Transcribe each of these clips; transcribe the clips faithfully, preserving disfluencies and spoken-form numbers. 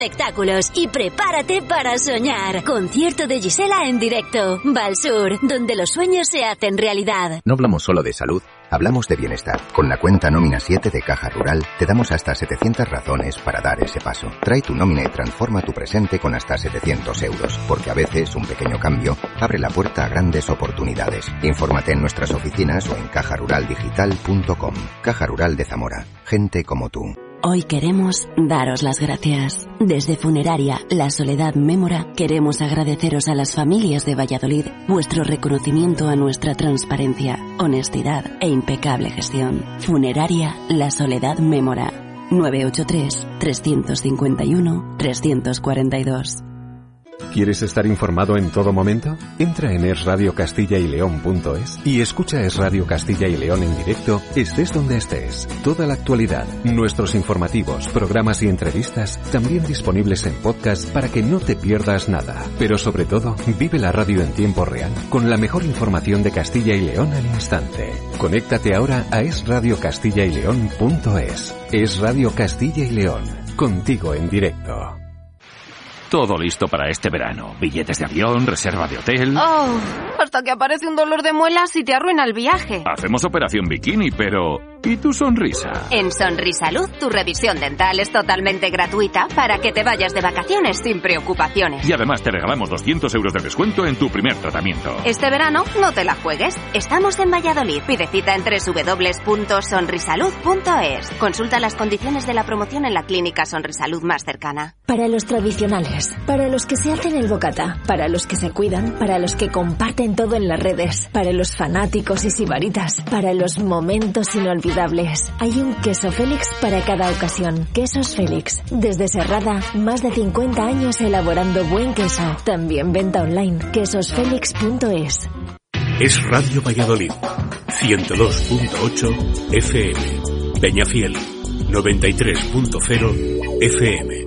espectáculos y prepárate para soñar. Concierto de Gisela en directo. Valsur, donde los sueños se hacen realidad. No hablamos solo de salud, hablamos de bienestar. Con la cuenta Nómina siete de Caja Rural te damos hasta setecientas razones para dar ese paso. Trae tu nómina y transforma tu presente con hasta setecientos euros, porque a veces un pequeño cambio abre la puerta a grandes oportunidades. Infórmate en nuestras oficinas o en caja rural digital punto com. Caja Rural de Zamora. Gente como tú. Hoy queremos daros las gracias. Desde Funeraria La Soledad Mémora queremos agradeceros a las familias de Valladolid vuestro reconocimiento a nuestra transparencia, honestidad e impecable gestión. Funeraria La Soledad Mémora. nueve ocho tres, tres cinco uno, tres cuatro dos. ¿Quieres estar informado en todo momento? Entra en es radio castilla y león punto es y escucha Es Radio Castilla y León en directo, estés donde estés. Toda la actualidad, nuestros informativos, programas y entrevistas, también disponibles en podcast para que no te pierdas nada. Pero sobre todo, vive la radio en tiempo real, con la mejor información de Castilla y León al instante. Conéctate ahora a es radio castilla y león punto es. Es Radio Castilla y León, contigo en directo. Todo listo para este verano. Billetes de avión, reserva de hotel... Oh, hasta que aparece un dolor de muelas y te arruina el viaje. Hacemos operación bikini, pero... ¿y tu sonrisa? En Sonrisalud, tu revisión dental es totalmente gratuita para que te vayas de vacaciones sin preocupaciones. Y además te regalamos doscientos euros de descuento en tu primer tratamiento. Este verano no te la juegues. Estamos en Valladolid. Pide cita en doble u doble u doble u punto sonrisalud punto es. Consulta las condiciones de la promoción en la clínica Sonrisalud más cercana. Para los tradicionales, para los que se hacen el bocata, para los que se cuidan, para los que comparten todo en las redes, para los fanáticos y sibaritas, para los momentos inolvidables. Hay un queso Félix para cada ocasión. Quesos Félix. Desde Serrada, más de cincuenta años elaborando buen queso. También venta online. quesos félix punto es. Es Radio Valladolid. ciento dos punto ocho F M. Peñafiel. noventa y tres punto cero F M.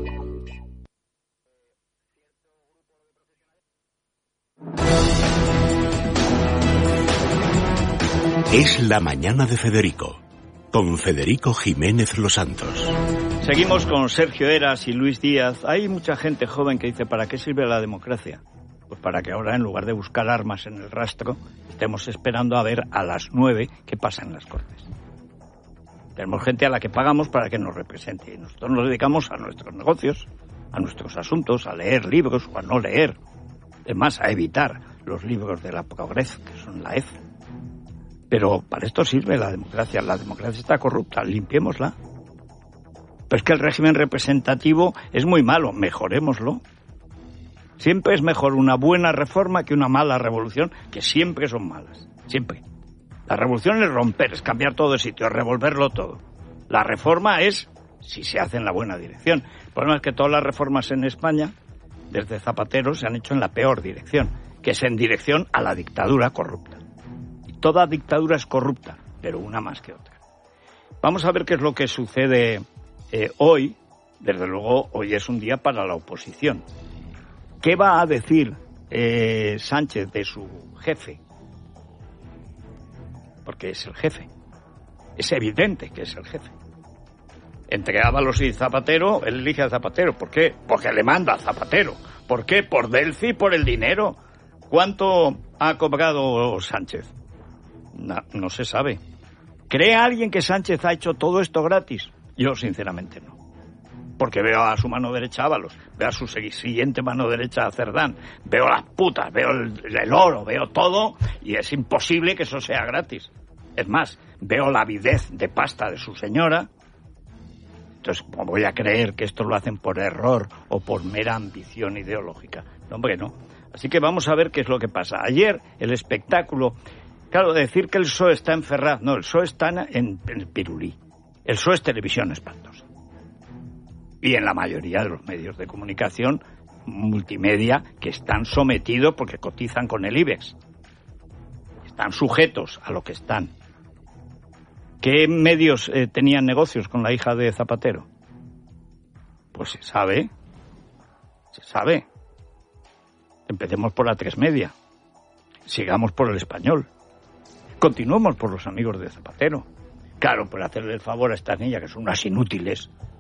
Es la mañana de Federico. Con Federico Jiménez Los Santos. Seguimos con Sergio Eras y Luis Díaz. Hay mucha gente joven que dice, ¿para qué sirve la democracia? Pues para que ahora, en lugar de buscar armas en el rastro, estemos esperando a ver a las nueve qué pasa en las Cortes. Tenemos gente a la que pagamos para que nos represente. Y nosotros nos dedicamos a nuestros negocios, a nuestros asuntos, a leer libros o a no leer. Es más, a evitar los libros de la progres, que son la F. Pero para esto sirve la democracia. La democracia está corrupta, limpiémosla. Pero es que el régimen representativo es muy malo, mejorémoslo. Siempre es mejor una buena reforma que una mala revolución, que siempre son malas, siempre. La revolución es romper, es cambiar todo de sitio, es revolverlo todo. La reforma es, si se hace en la buena dirección. El problema es que todas las reformas en España, desde Zapatero, se han hecho en la peor dirección, que es en dirección a la dictadura corrupta. Toda dictadura es corrupta, pero una más que otra. Vamos a ver qué es lo que sucede eh, hoy. Desde luego, hoy es un día para la oposición. ¿Qué va a decir eh, Sánchez de su jefe? Porque es el jefe. Es evidente que es el jefe. Entre Ábalos y Zapatero, él elige a Zapatero. ¿Por qué? Porque le manda a Zapatero. ¿Por qué? Por Delfi, por el dinero. ¿Cuánto ha cobrado Sánchez? No, no se sabe. ¿Cree alguien que Sánchez ha hecho todo esto gratis? Yo, sinceramente, no. Porque veo a su mano derecha Ábalos, veo a su siguiente mano derecha a Cerdán, veo las putas, veo el, el oro, veo todo, y es imposible que eso sea gratis. Es más, veo la avidez de pasta de su señora. Entonces, ¿cómo voy a creer que esto lo hacen por error o por mera ambición ideológica? No, hombre, no. Así que vamos a ver qué es lo que pasa. Ayer, el espectáculo... Claro, decir que el P S O E está en Ferraz, no, el P S O E está en, en Pirulí. El P S O E es televisión espantosa. Y en la mayoría de los medios de comunicación multimedia que están sometidos porque cotizan con el IBEX. Están sujetos a lo que están. ¿Qué medios eh, tenían negocios con la hija de Zapatero? Pues se sabe. Se sabe. Empecemos por la Tres Media. Sigamos por el Español. Continuemos por los amigos de Zapatero. Claro, por hacerle el favor a estas niñas, que son unas inútiles,